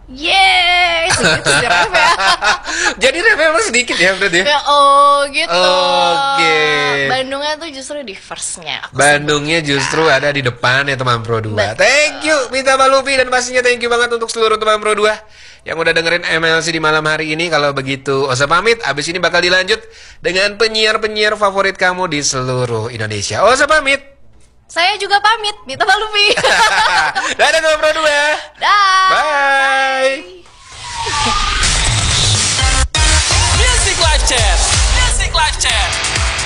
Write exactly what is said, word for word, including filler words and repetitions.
Yeay, segitu sih ref ya. Jadi ref emang sedikit ya berarti ya? Ya oh gitu. Oke. Bandungnya tuh justru di first-nya. aku Bandungnya sebutkan. justru ada di depan ya teman Pro dua. Betul. Thank you Mita Balupi, dan pastinya thank you banget untuk seluruh teman Pro dua yang udah dengerin M L C di malam hari ini. Kalau begitu Osa pamit, abis ini bakal dilanjut dengan penyiar-penyiar favorit kamu di seluruh Indonesia. Osa pamit. Saya juga pamit, Mita Balupi.